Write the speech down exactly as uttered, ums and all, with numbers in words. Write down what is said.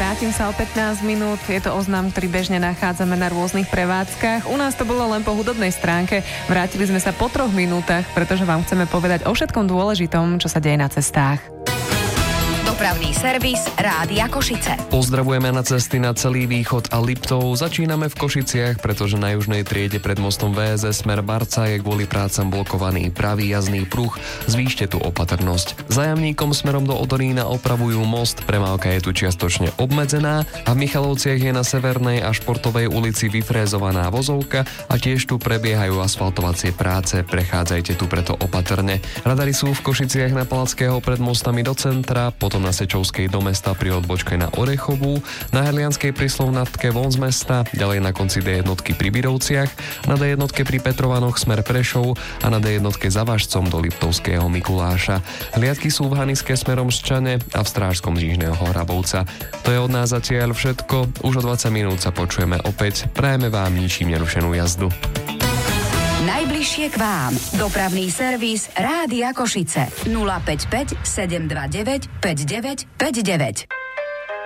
vrátim sa o pätnásť minút. Je to oznam, ktorý bežne nachádzame na rôznych prevádzkach. U nás to bolo len po hudobnej stránke. Vrátili sme sa po troch minútach, pretože vám chceme povedať o všetkom dôležitom, čo sa deje na cestách. Dopravný servis Rádia Košice. Pozdravujeme na cesty na celý východ a Liptov. Začíname v Košiciach, pretože na južnej triede pred mostom vé es es smer Barca je kvôli prácam blokovaný pravý jazdný pruh. Zvýšte tu opatrnosť. Za Jamníkom smerom do Odorína opravujú most, premávka je tu čiastočne obmedzená a v Michalovciach je na Severnej a Športovej ulici vyfrézovaná vozovka a tiež tu prebiehajú asfaltovacie práce. Prechádzajte tu preto opatrne. Radary sú v Košiciach na Palackého pred mostami do centra, potom na Sečovskej do mesta pri odbočke na Orechovú, na Helianskej pri Slovnatke von z mesta, ďalej na konci dé jednotky pri Birovciach, na dé jednotke pri Petrovanoch smer Prešov a na dé jednotke za Važcom do Liptovského Mikuláša. Hliadky sú v Haniske smerom Ščane a v Strážskom z Jižného Hrabovca. To je od nás zatiaľ všetko. Už o dvadsať minút sa počujeme opäť. Prajeme vám ničím nerušenú jazdu. Najbližšie k vám. Dopravný servis Rádia Košice. nula päť päť sedem dva deväť päť deväť päť deväť.